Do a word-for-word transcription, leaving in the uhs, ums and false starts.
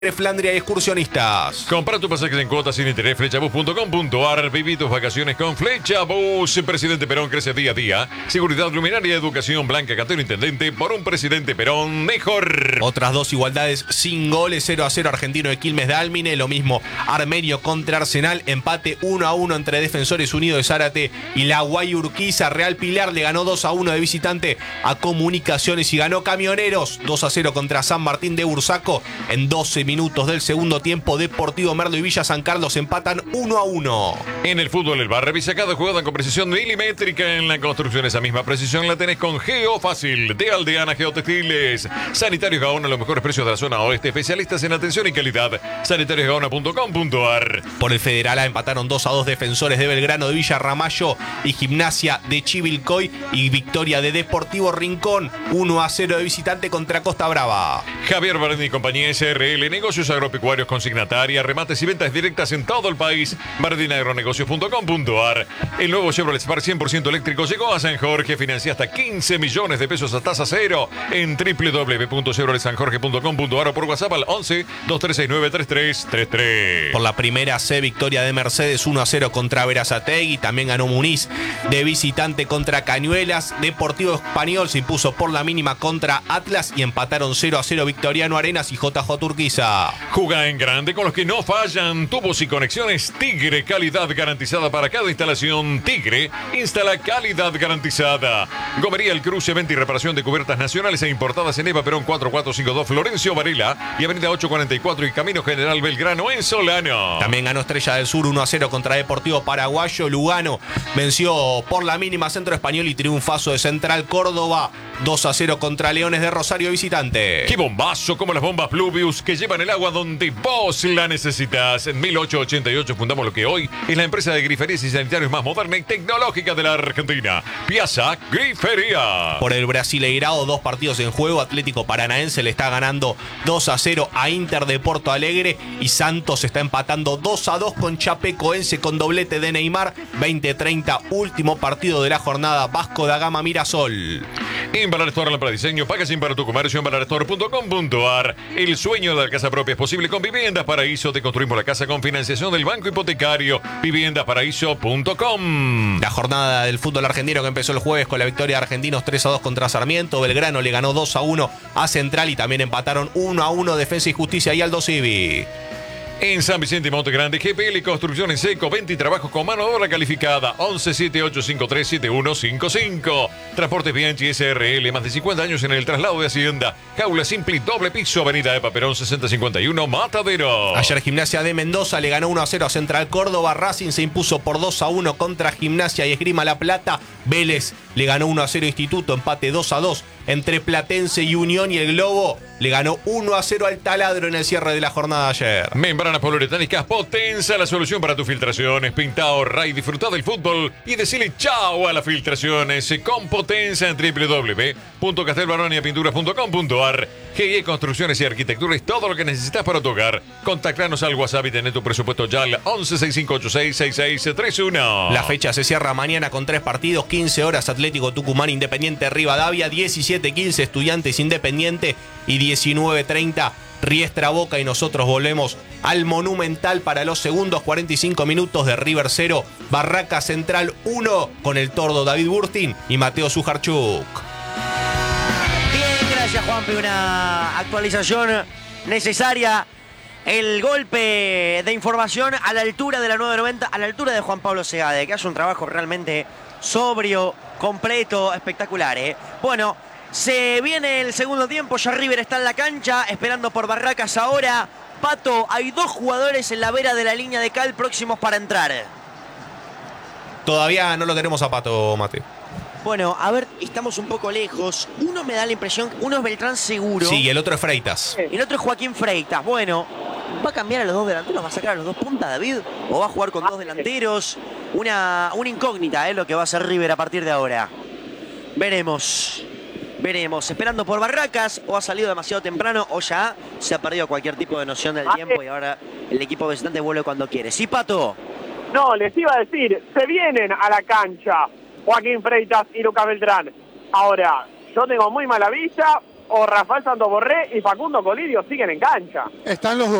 Flandria y excursionistas. Compra tu pasajes en cuotas sin interés, flechabus punto com punto ar. Viví tus vacaciones con Flechabus. Presidente Perón crece día a día. Seguridad, luminaria, educación, Blanca Cantero, intendente. Por un Presidente Perón mejor. Otras dos igualdades sin goles, cero a cero Argentino de Quilmes de Álmine. Lo mismo Armenio contra Arsenal. Empate uno a uno entre Defensores Unidos de Zárate y la Guayurquiza. Real Pilar le ganó dos a uno de visitante a Comunicaciones y ganó Camioneros dos a cero contra San Martín de Bursaco. En doce minutos del segundo tiempo, Deportivo Merlo y Villa San Carlos empatan uno a uno. En el fútbol, el bar revisa cada jugada con precisión milimétrica. En la construcción, esa misma precisión la tenés con Geofácil de Aldeana Geotextiles. Sanitarios Gaona, los mejores precios de la zona oeste. Especialistas en atención y calidad. sanitarios gaona punto com punto ar. Por el Federal A empataron dos a dos Defensores de Belgrano de Villa Ramallo y Gimnasia de Chivilcoy, y victoria de Deportivo Rincón uno a cero de visitante contra Costa Brava. Javier Bardini y compañía S R L, negocios agropecuarios consignataria, remates y ventas directas en todo el país. bardini agronegocios punto com punto ar. El nuevo Chevrolet Spark cien por ciento eléctrico llegó a San Jorge. Financia hasta quince millones de pesos a tasa cero en doble u doble u doble u punto chevrolet san jorge punto com punto ar o por WhatsApp al once, dos tres seis nueve, tres tres tres tres. Por la primera C, victoria de Mercedes uno a cero contra Berazategui. También ganó Muniz de visitante contra Cañuelas. Deportivo Español se impuso por la mínima contra Atlas y empataron cero a cero Victoriano Arenas y J J Urquiza. Juga en grande con los que no fallan. Tubos y conexiones Tigre, calidad garantizada para cada instalación. Tigre instala calidad garantizada. Gomería El Cruce, venta y reparación de cubiertas nacionales e importadas en Eva Perón cuatro cuatro cinco dos, Florencio Varela y Avenida ocho cuarenta y cuatro y Camino General Belgrano en Solano. También ganó Estrella del Sur uno a cero contra Deportivo Paraguayo. Lugano venció por la mínima Centro Español y triunfazo de Central Córdoba dos a cero contra Leones de Rosario visitante. ¡Qué bombazo! Como las bombas Pluvius que llevan el agua donde vos la necesitas. En mil ochocientos ochenta y ocho fundamos lo que hoy es la empresa de griferías y sanitarios más moderna y tecnológica de la Argentina. Piazza Grifería. Por el Brasileirao, dos partidos en juego. Atlético Paranaense le está ganando dos a cero a Inter de Porto Alegre y Santos está empatando dos a dos con Chapecoense con doblete de Neymar. veinte treinta, último partido de la jornada. Vasco da Gama Mirasol. En Balar Lámpara Diseño, packaging para tu comercio en balar store punto com punto ar. El sueño de la casa propia es posible con Viviendas Paraíso. Te construimos la casa con financiación del Banco Hipotecario. viviendas paraíso punto com. La jornada del fútbol argentino que empezó el jueves con la victoria de Argentinos tres a dos contra Sarmiento. Belgrano le ganó dos a uno a Central y también empataron uno a uno Defensa y Justicia y Aldo Civi. En San Vicente y Monte Grande, G P L Construcción en seco, venta y trabajos con mano de obra calificada. once, siete ocho cinco tres, siete uno cinco cinco. Transportes Bianchi S R L, más de cincuenta años en el traslado de Hacienda. Jaula Simpli, doble piso, Avenida Epa Perón sesenta cincuenta y uno, Matadero. Ayer Gimnasia de Mendoza le ganó uno a cero a Central Córdoba. Racing se impuso por dos a uno contra Gimnasia y Esgrima La Plata. Vélez le ganó uno a cero Instituto, empate dos a dos entre Platense y Unión, y el Globo le ganó uno a cero al Taladro en el cierre de la jornada de ayer. Membranas poliuretánicas Potenza, la solución para tus filtraciones. Pinta, ahorra y disfruta del fútbol y decirle chao a las filtraciones con Potenza en doble u doble u doble u punto castelbaronia pinturas punto com punto ar. G E Construcciones y Arquitectura es todo lo que necesitas para tu hogar. Contactanos al WhatsApp y tener tu presupuesto ya al once, sesenta y cinco ochenta y seis, sesenta y seis treinta y uno. La fecha se cierra mañana con tres partidos. quince horas Atlético Tucumán Independiente Rivadavia, diecisiete quince Estudiantes Independiente y diecinueve treinta Riestra Boca, y nosotros volvemos al Monumental para los segundos cuarenta y cinco minutos de River cero, Barraca Central uno con el tordo David Burtin y Mateo Sujarchuk. Bien, gracias Juanpi, una actualización necesaria. El golpe de información a la altura de la nueve noventa, a la altura de Juan Pablo Segade, que hace un trabajo realmente sobrio, completo, espectacular, ¿eh? Bueno, se viene el segundo tiempo, ya River está en la cancha, esperando por Barracas ahora. Pato, hay dos jugadores en la vera de la línea de cal próximos para entrar. Todavía no lo tenemos a Pato, Mate. Bueno, a ver, estamos un poco lejos. Uno me da la impresión, uno es Beltrán Seguro. Sí, y el otro es Freitas. El otro es Joaquín Freitas. Bueno, ¿va a cambiar a los dos delanteros? ¿Va a sacar a los dos puntas, David? ¿O va a jugar con dos delanteros? Una, una incógnita, ¿eh? Lo que va a hacer River a partir de ahora. Veremos. Veremos. Esperando por Barracas, o ha salido demasiado temprano, o ya se ha perdido cualquier tipo de noción del tiempo y ahora el equipo visitante vuelve cuando quiere. ¿Sí, Pato? No, les iba a decir, se vienen a la cancha Joaquín Freitas y Lucas Beltrán. Ahora, yo tengo muy mala vista, o Rafael Santos Borré y Facundo Colidio siguen en cancha. Están los dos.